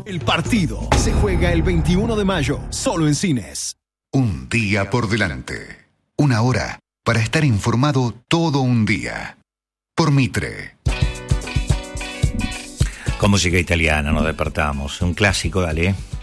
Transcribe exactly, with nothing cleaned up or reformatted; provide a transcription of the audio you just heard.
El partido se juega el veintiuno de mayo, solo en cines. Un día por delante. Una hora para estar informado todo un día. Por Mitre. Con música italiana nos despertamos. Un clásico, dale.